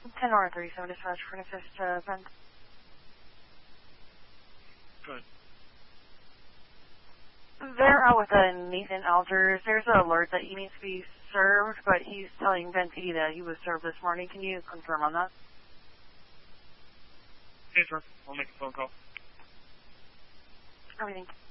10 or 37 dispatch for an assist to Ben. Good. They're out with Nathan Alders. There's an alert that he needs to be served, but he's telling Ben P that he was served this morning. Can you confirm on that? Yes, sir. I'll make a phone call. Everything.